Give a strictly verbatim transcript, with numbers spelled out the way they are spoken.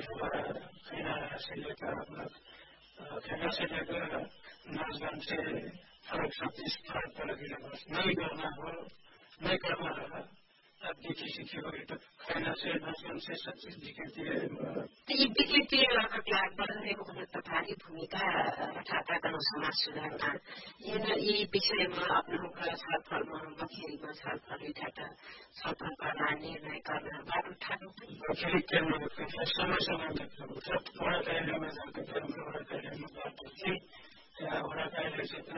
हमारा खैना से लेकर अपना खैना से लेकर नाचगान से फर्क सब चीज फर्क पड़ेगा। बस नहीं करना हो नहीं करना रहा अब देखी सीखी होगी तो खैना से नाचगान से सब चीज दिखती है। यी विकृतिहरूको त्याग बढाएको हुन त भारी भूमिका ठाटा गर्नु समाज सुधारमा यी विषयमा आफ्नो छलफलमा बखेरीमा छलफल ठाटा छलफल गर्न निर्णय गर्न बाटो ठाट्नु बखेरी केन्द्र समय समय सब वडा कार्यालयमा जाँदाखेरि हाम्रो वडा कार्यालयमा बात थिए त्यहाँ वडा कार्यालय